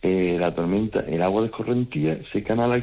la tormenta, el agua de escorrentía se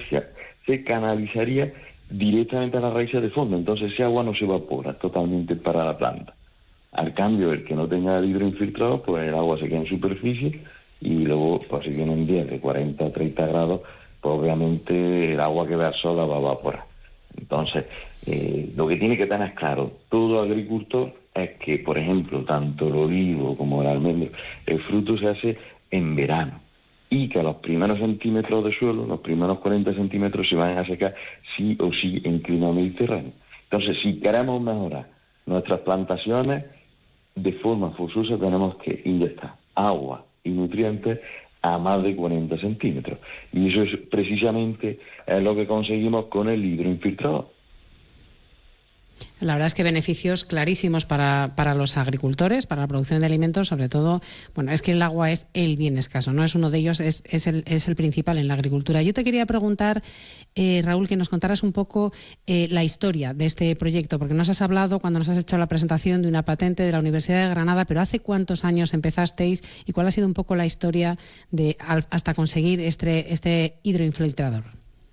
canalizaría directamente a las raíces de fondo, entonces ese agua no se evapora totalmente para la planta. Al cambio, el que no tenga el hidroinfiltrado, pues el agua se queda en superficie y luego, pues si vienen días de 40 a 30 grados, pues obviamente el agua que ve al sol la va a evaporar. Entonces, lo que tiene que tener claro todo agricultor es que, por ejemplo, tanto el olivo como el almendro, el fruto se hace en verano y que los primeros centímetros de suelo, los primeros 40 centímetros se van a secar sí o sí en clima mediterráneo. Entonces, si queremos mejorar nuestras plantaciones, de forma forzosa tenemos que inyectar agua y nutrientes a más de 40 centímetros. Y eso es precisamente lo que conseguimos con el hidroinfiltrado. La verdad es que beneficios clarísimos para los agricultores, para la producción de alimentos, sobre todo, bueno, es que el agua es el bien escaso, no es uno de ellos, es el principal en la agricultura. Yo te quería preguntar, Raúl, que nos contaras un poco la historia de este proyecto, porque nos has hablado, cuando nos has hecho la presentación, de una patente de la Universidad de Granada, pero ¿hace cuántos años empezasteis y cuál ha sido un poco la historia hasta conseguir este hidroinfiltrador?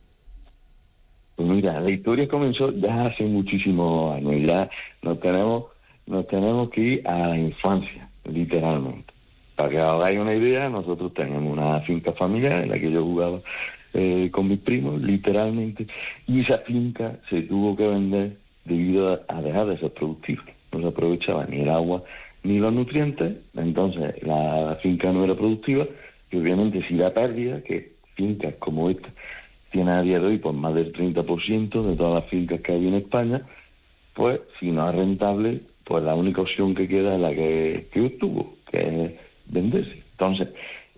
Pues mira, la historia comenzó ya hace muchísimos años y ya nos tenemos que ir a la infancia, literalmente. Para que os hagáis una idea, nosotros tenemos una finca familiar en la que yo jugaba con mis primos, literalmente, y esa finca se tuvo que vender debido a dejar de ser productiva. No se aprovechaba ni el agua ni los nutrientes, entonces la finca no era productiva, y obviamente si da pérdida, que fincas como esta tiene a día de hoy pues más del 30% de todas las fincas que hay en España, pues si no es rentable, pues la única opción que queda es la que obtuvo, que es venderse. Entonces,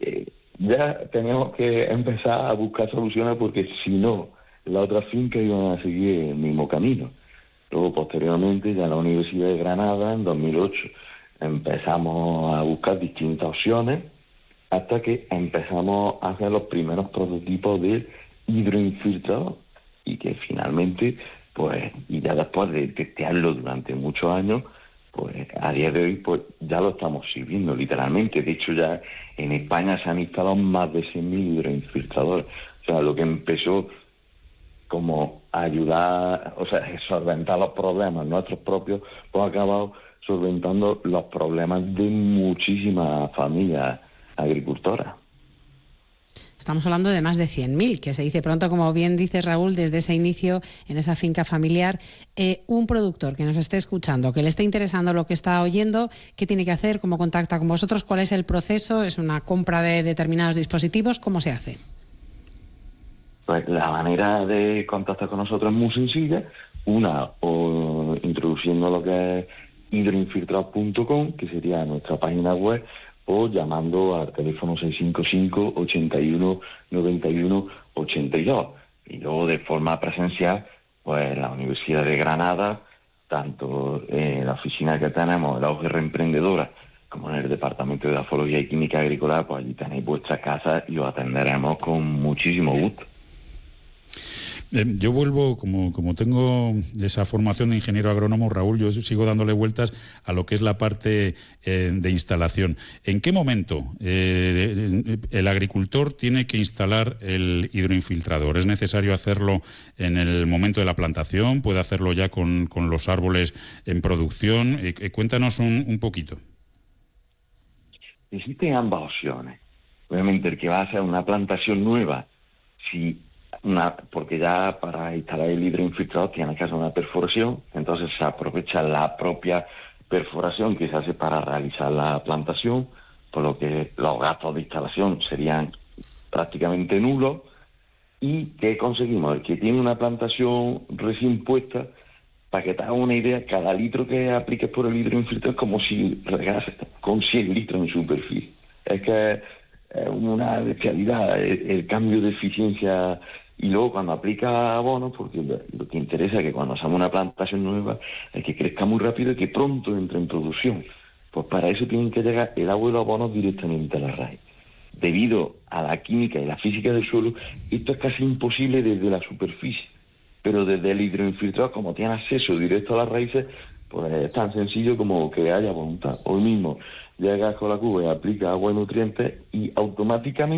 ya tenemos que empezar a buscar soluciones porque si no, las otras fincas iban a seguir el mismo camino. Luego, posteriormente, ya en la Universidad de Granada, en 2008, empezamos a buscar distintas opciones hasta que empezamos a hacer los primeros prototipos de hidroinfiltrado y que finalmente, pues, y ya después de testearlo durante muchos años, pues a día de hoy pues ya lo estamos sirviendo literalmente. De hecho, ya en España se han instalado más de 100.000 hidroinfiltradores. O sea, lo que empezó como ayudar, o sea, solventar los problemas nuestros propios, pues ha acabado solventando los problemas de muchísimas familias agricultoras. Estamos hablando de más de 100.000, que se dice pronto, como bien dice Raúl, desde ese inicio en esa finca familiar. Un productor que nos esté escuchando, que le esté interesando lo que está oyendo, ¿qué tiene que hacer? ¿Cómo contacta con vosotros? ¿Cuál es el proceso? ¿Es una compra de determinados dispositivos? ¿Cómo se hace? Pues la manera de contactar con nosotros es muy sencilla. Una, o introduciendo lo que es hidroinfiltrado.com, que sería nuestra página web, o llamando al teléfono 655 81 91 82. Y luego de forma presencial, pues la Universidad de Granada, tanto en la oficina que tenemos, la UGR Emprendedora, como en el Departamento de Edafología y Química Agrícola, pues allí tenéis vuestra casa y os atenderemos con muchísimo gusto. Yo vuelvo, como tengo esa formación de ingeniero agrónomo, Raúl, yo sigo dándole vueltas a lo que es la parte de instalación. ¿En qué momento el agricultor tiene que instalar el hidroinfiltrador? ¿Es necesario hacerlo en el momento de la plantación? ¿Puede hacerlo ya con los árboles en producción? Cuéntanos un poquito. Existen ambas opciones. Obviamente el que va a hacer una plantación nueva, porque ya para instalar el hidroinfiltrado tiene que hacer una perforación, entonces se aprovecha la propia perforación que se hace para realizar la plantación, por lo que los gastos de instalación serían prácticamente nulos. ¿Y qué conseguimos? El que tiene una plantación recién puesta, para que te hagas una idea, cada litro que apliques por el hidroinfiltrado es como si regases con 100 litros en superficie. Es que es una bestialidad el cambio de eficiencia. Y luego cuando aplica abonos, porque lo que interesa es que cuando hacemos una plantación nueva es que crezca muy rápido y que pronto entre en producción. Pues para eso tienen que llegar el agua y los abonos directamente a la raíz. Debido a la química y la física del suelo, esto es casi imposible desde la superficie. Pero desde el hidroinfiltrado, como tiene acceso directo a las raíces, pues es tan sencillo como que haya voluntad. Hoy mismo llegas con la cuba y aplicas agua y nutrientes y automáticamente